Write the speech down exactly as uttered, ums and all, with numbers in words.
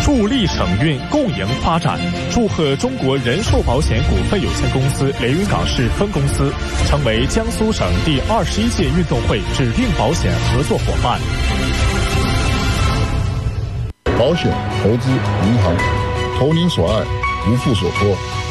助力省运共赢发展，祝贺中国人寿保险股份有限公司连云港市分公司成为江苏省第二十一届运动会指定保险合作伙伴。 保险、投资、银行，投您所爱，不负所托。